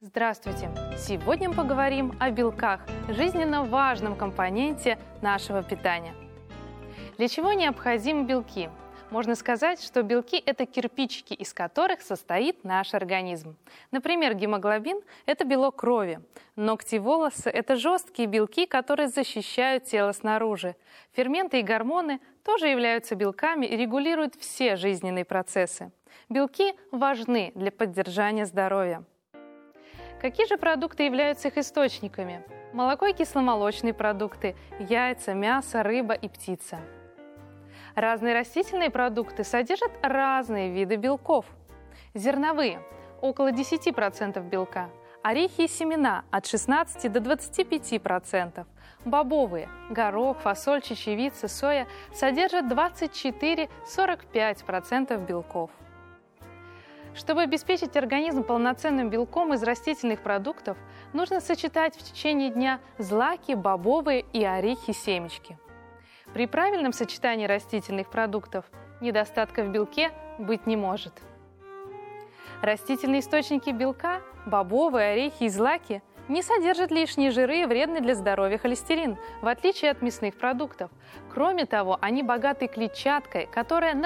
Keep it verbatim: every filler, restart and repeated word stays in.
Здравствуйте! Сегодня мы поговорим о белках, жизненно важном компоненте нашего питания. Для чего необходимы белки? Можно сказать, что белки – это кирпичики, из которых состоит наш организм. Например, гемоглобин – это белок крови. Ногти и волосы – это жесткие белки, которые защищают тело снаружи. Ферменты и гормоны тоже являются белками и регулируют все жизненные процессы. Белки важны для поддержания здоровья. Какие же продукты являются их источниками? Молоко и кисломолочные продукты, яйца, мясо, рыба и птица. Разные растительные продукты содержат разные виды белков. Зерновые – около десяти процентов белка, орехи и семена – от шестнадцати до двадцати пяти процентов. Бобовые – горох, фасоль, чечевица, соя – содержат двадцать четыре — сорок пять процентов белков. Чтобы обеспечить организм полноценным белком из растительных продуктов, нужно сочетать в течение дня злаки, бобовые и орехи, семечки. При правильном сочетании растительных продуктов недостатка в белке быть не может. Растительные источники белка, бобовые, орехи и злаки, не содержат лишние жиры и вредный для здоровья холестерин, в отличие от мясных продуктов. Кроме того, они богаты клетчаткой, которая